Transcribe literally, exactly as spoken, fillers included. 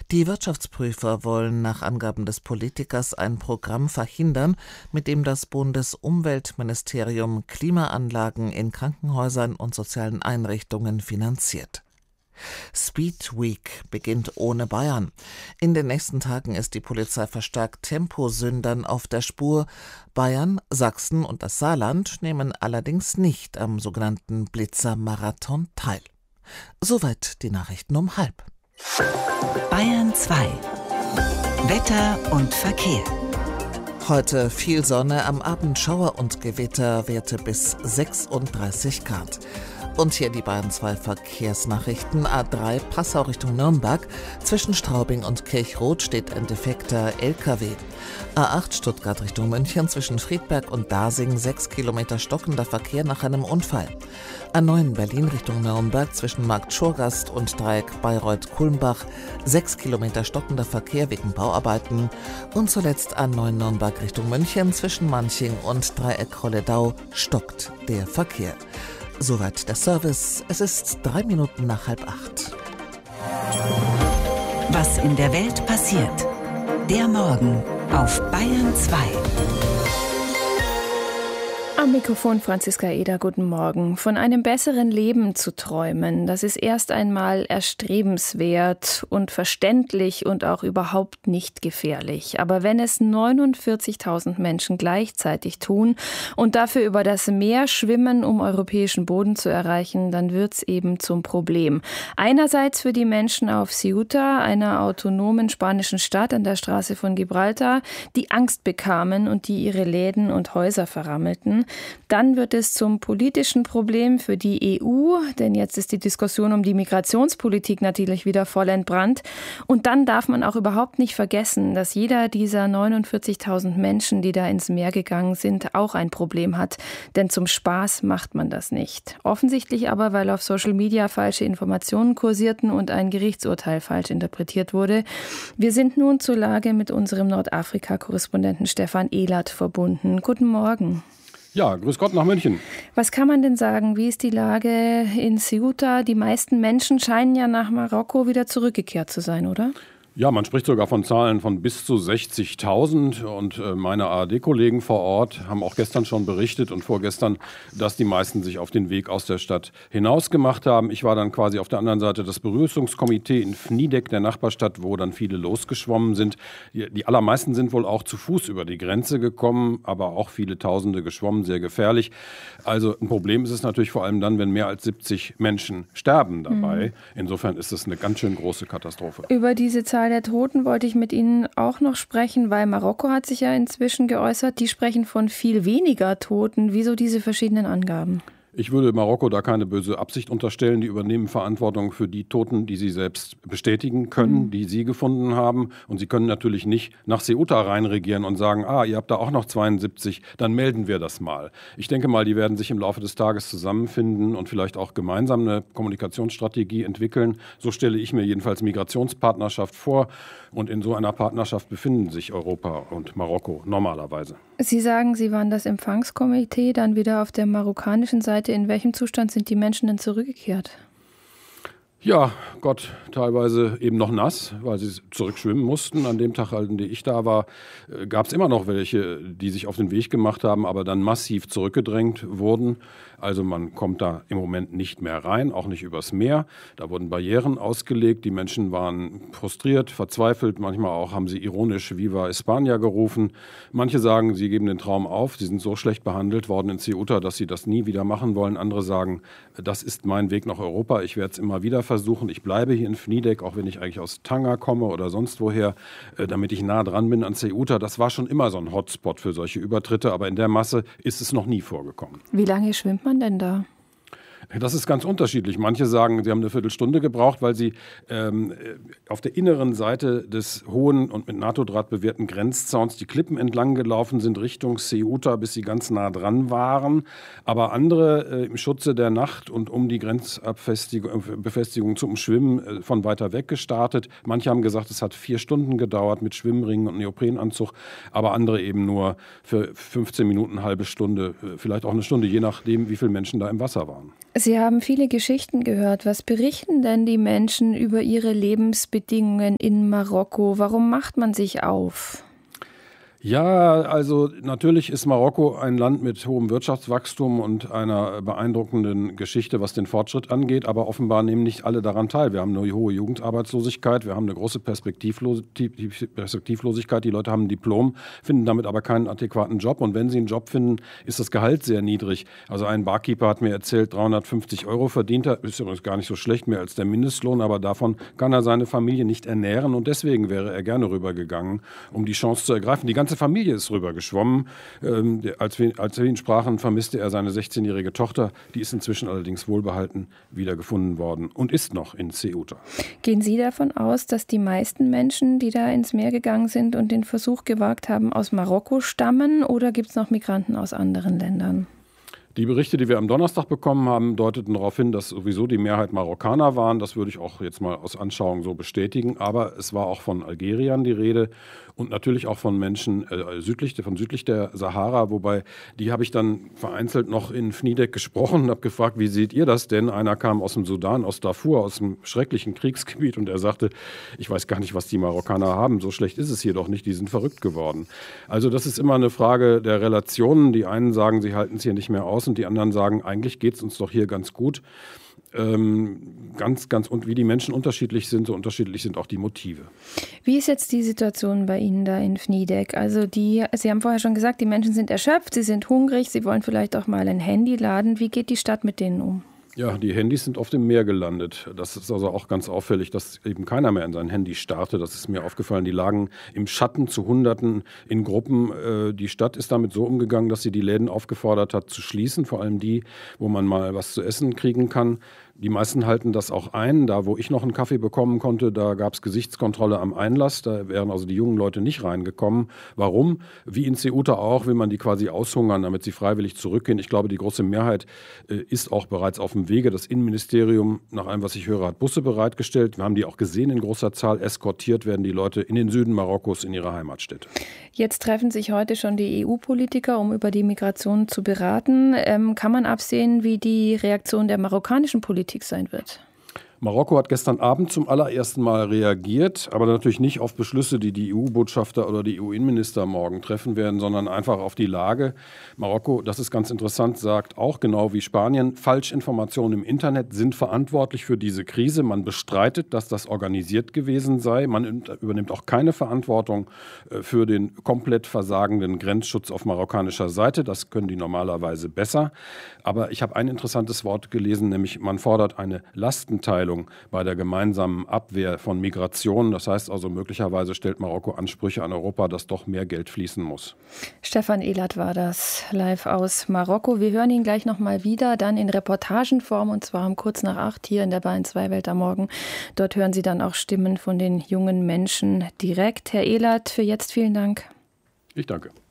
Die Wirtschaftsprüfer wollen nach Angaben des Politikers ein Programm verhindern, mit dem das Bundesumweltministerium Klimaanlagen in Krankenhäusern und sozialen Einrichtungen finanziert. Speed Week beginnt ohne Bayern. In den nächsten Tagen ist die Polizei verstärkt Temposündern auf der Spur. Bayern, Sachsen und das Saarland nehmen allerdings nicht am sogenannten Blitzer-Marathon teil. Soweit die Nachrichten um halb. Bayern zwei. Wetter und Verkehr. Heute viel Sonne, am Abend Schauer und Gewitter, Werte bis sechsunddreißig Grad. Und hier die Bayern zwei Verkehrsnachrichten. A drei Passau Richtung Nürnberg. Zwischen Straubing und Kirchroth steht ein defekter L K W. A acht Stuttgart Richtung München. Zwischen Friedberg und Dasing sechs Kilometer stockender Verkehr nach einem Unfall. A neun Berlin Richtung Nürnberg. Zwischen Markt Schurgast und Dreieck Bayreuth-Kulmbach sechs Kilometer stockender Verkehr wegen Bauarbeiten. Und zuletzt A neun Nürnberg Richtung München. Zwischen Manching und Dreieck Holledau stockt der Verkehr. Soweit der Service. Es ist drei Minuten nach halb acht. Was in der Welt passiert. Der Morgen auf Bayern zwei. Am Mikrofon Franziska Eder, guten Morgen. Von einem besseren Leben zu träumen, das ist erst einmal erstrebenswert und verständlich und auch überhaupt nicht gefährlich. Aber wenn es neunundvierzigtausend Menschen gleichzeitig tun und dafür über das Meer schwimmen, um europäischen Boden zu erreichen, dann wird's eben zum Problem. Einerseits für die Menschen auf Ceuta, einer autonomen spanischen Stadt an der Straße von Gibraltar, die Angst bekamen und die ihre Läden und Häuser verrammelten. Dann wird es zum politischen Problem für die E U, denn jetzt ist die Diskussion um die Migrationspolitik natürlich wieder voll entbrannt. Und dann darf man auch überhaupt nicht vergessen, dass jeder dieser neunundvierzigtausend Menschen, die da ins Meer gegangen sind, auch ein Problem hat. Denn zum Spaß macht man das nicht. Offensichtlich aber, weil auf Social Media falsche Informationen kursierten und ein Gerichtsurteil falsch interpretiert wurde. Wir sind nun zur Lage mit unserem Nordafrika-Korrespondenten Stefan Ehlert verbunden. Guten Morgen. Ja, grüß Gott nach München. Was kann man denn sagen? Wie ist die Lage in Ceuta? Die meisten Menschen scheinen ja nach Marokko wieder zurückgekehrt zu sein, oder? Ja, man spricht sogar von Zahlen von bis zu sechzigtausend und meine A R D-Kollegen vor Ort haben auch gestern schon berichtet und vorgestern, dass die meisten sich auf den Weg aus der Stadt hinausgemacht haben. Ich war dann quasi auf der anderen Seite das Begrüßungskomitee in Fnidek, der Nachbarstadt, wo dann viele losgeschwommen sind. Die allermeisten sind wohl auch zu Fuß über die Grenze gekommen, aber auch viele Tausende geschwommen, sehr gefährlich. Also ein Problem ist es natürlich vor allem dann, wenn mehr als siebzig Menschen sterben dabei. Mhm. Insofern ist es eine ganz schön große Katastrophe. Über diese Zahl der Toten wollte ich mit Ihnen auch noch sprechen, weil Marokko hat sich ja inzwischen geäußert. Die sprechen von viel weniger Toten. Wieso diese verschiedenen Angaben? Ich würde Marokko da keine böse Absicht unterstellen. Die übernehmen Verantwortung für die Toten, die sie selbst bestätigen können, mhm. die sie gefunden haben. Und sie können natürlich nicht nach Ceuta reinregieren und sagen, ah, ihr habt da auch noch zweiundsiebzig, dann melden wir das mal. Ich denke mal, die werden sich im Laufe des Tages zusammenfinden und vielleicht auch gemeinsam eine Kommunikationsstrategie entwickeln. So stelle ich mir jedenfalls Migrationspartnerschaft vor. Und in so einer Partnerschaft befinden sich Europa und Marokko normalerweise. Sie sagen, Sie waren das Empfangskomitee, dann wieder auf der marokkanischen Seite. In welchem Zustand sind die Menschen denn zurückgekehrt? Ja, Gott, teilweise eben noch nass, weil sie zurückschwimmen mussten. An dem Tag, an dem ich da war, gab es immer noch welche, die sich auf den Weg gemacht haben, aber dann massiv zurückgedrängt wurden. Also man kommt da im Moment nicht mehr rein, auch nicht übers Meer. Da wurden Barrieren ausgelegt. Die Menschen waren frustriert, verzweifelt. Manchmal auch haben sie ironisch Viva España gerufen. Manche sagen, sie geben den Traum auf. Sie sind so schlecht behandelt worden in Ceuta, dass sie das nie wieder machen wollen. Andere sagen, das ist mein Weg nach Europa. Ich werde es immer wieder versuchen. Ich bleibe hier in Fnidek, auch wenn ich eigentlich aus Tanger komme oder sonst woher, damit ich nah dran bin an Ceuta. Das war schon immer so ein Hotspot für solche Übertritte, aber in der Masse ist es noch nie vorgekommen. Wie lange schwimmt man denn da? Das ist ganz unterschiedlich. Manche sagen, sie haben eine Viertelstunde gebraucht, weil sie ähm, auf der inneren Seite des hohen und mit NATO-Draht bewehrten Grenzzauns die Klippen entlang gelaufen sind, Richtung Ceuta, bis sie ganz nah dran waren. Aber andere äh, im Schutze der Nacht und um die Grenzbefestigung zum Schwimmen äh, von weiter weg gestartet. Manche haben gesagt, es hat vier Stunden gedauert mit Schwimmringen und Neoprenanzug, aber andere eben nur für fünfzehn Minuten, eine halbe Stunde, vielleicht auch eine Stunde, je nachdem, wie viele Menschen da im Wasser waren. Sie haben viele Geschichten gehört. Was berichten denn die Menschen über ihre Lebensbedingungen in Marokko? Warum macht man sich auf? Ja, also natürlich ist Marokko ein Land mit hohem Wirtschaftswachstum und einer beeindruckenden Geschichte, was den Fortschritt angeht, aber offenbar nehmen nicht alle daran teil. Wir haben eine hohe Jugendarbeitslosigkeit, wir haben eine große Perspektivlos- Perspektivlosigkeit, die Leute haben ein Diplom, finden damit aber keinen adäquaten Job und wenn sie einen Job finden, ist das Gehalt sehr niedrig. Also ein Barkeeper hat mir erzählt, dreihundertfünfzig Euro verdient er, ist übrigens gar nicht so schlecht, mehr als der Mindestlohn, aber davon kann er seine Familie nicht ernähren und deswegen wäre er gerne rübergegangen, um die Chance zu ergreifen. Die ganze Familie ist rüber geschwommen. Ähm, als, wir, als wir ihn sprachen, vermisste er seine sechzehnjährige Tochter. Die ist inzwischen allerdings wohlbehalten wiedergefunden worden und ist noch in Ceuta. Gehen Sie davon aus, dass die meisten Menschen, die da ins Meer gegangen sind und den Versuch gewagt haben, aus Marokko stammen oder gibt es noch Migranten aus anderen Ländern? Die Berichte, die wir am Donnerstag bekommen haben, deuteten darauf hin, dass sowieso die Mehrheit Marokkaner waren. Das würde ich auch jetzt mal aus Anschauung so bestätigen. Aber es war auch von Algeriern die Rede und natürlich auch von Menschen äh, südlich, von südlich der Sahara. Wobei, die habe ich dann vereinzelt noch in Fnideq gesprochen und habe gefragt, wie seht ihr das denn? Einer kam aus dem Sudan, aus Darfur, aus dem schrecklichen Kriegsgebiet und er sagte, ich weiß gar nicht, was die Marokkaner haben. So schlecht ist es hier doch nicht, die sind verrückt geworden. Also das ist immer eine Frage der Relationen. Die einen sagen, sie halten es hier nicht mehr aus. Und die anderen sagen, eigentlich geht es uns doch hier ganz gut. Ähm, ganz, ganz, und wie die Menschen unterschiedlich sind, so unterschiedlich sind auch die Motive. Wie ist jetzt die Situation bei Ihnen da in Fnideq? Also die, Sie haben vorher schon gesagt, die Menschen sind erschöpft, sie sind hungrig, sie wollen vielleicht auch mal ein Handy laden. Wie geht die Stadt mit denen um? Ja, die Handys sind auf dem Meer gelandet. Das ist also auch ganz auffällig, dass eben keiner mehr in sein Handy starrte. Das ist mir aufgefallen. Die lagen im Schatten zu Hunderten in Gruppen. Die Stadt ist damit so umgegangen, dass sie die Läden aufgefordert hat zu schließen, vor allem die, wo man mal was zu essen kriegen kann. Die meisten halten das auch ein. Da, wo ich noch einen Kaffee bekommen konnte, da gab es Gesichtskontrolle am Einlass. Da wären also die jungen Leute nicht reingekommen. Warum? Wie in Ceuta auch, will man die quasi aushungern, damit sie freiwillig zurückgehen. Ich glaube, die große Mehrheit äh, ist auch bereits auf dem Wege. Das Innenministerium, nach allem, was ich höre, hat Busse bereitgestellt. Wir haben die auch gesehen in großer Zahl. Eskortiert werden die Leute in den Süden Marokkos, in ihre Heimatstädte. Jetzt treffen sich heute schon die E U-Politiker, um über die Migration zu beraten. Ähm, kann man absehen, wie die Reaktion der marokkanischen Politik sein wird? Marokko hat gestern Abend zum allerersten Mal reagiert, aber natürlich nicht auf Beschlüsse, die die E U-Botschafter oder die E U-Innenminister morgen treffen werden, sondern einfach auf die Lage. Marokko, das ist ganz interessant, sagt auch genau wie Spanien, Falschinformationen im Internet sind verantwortlich für diese Krise. Man bestreitet, dass das organisiert gewesen sei. Man übernimmt auch keine Verantwortung für den komplett versagenden Grenzschutz auf marokkanischer Seite. Das können die normalerweise besser. Aber ich habe ein interessantes Wort gelesen, nämlich man fordert eine Lastenteilung bei der gemeinsamen Abwehr von Migration. Das heißt also, möglicherweise stellt Marokko Ansprüche an Europa, dass doch mehr Geld fließen muss. Stefan Ehlert war das live aus Marokko. Wir hören ihn gleich nochmal wieder, dann in Reportagenform und zwar um kurz nach acht hier in der Bayern zwei Welt am Morgen. Dort hören Sie dann auch Stimmen von den jungen Menschen direkt. Herr Ehlert, für jetzt vielen Dank. Ich danke.